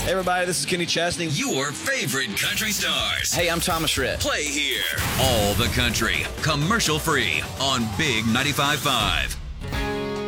Hey, everybody, this is Kenny Chesney. Your favorite country stars. Hey, I'm Thomas Rhett. Play here. All the country, commercial free on Big 95.5.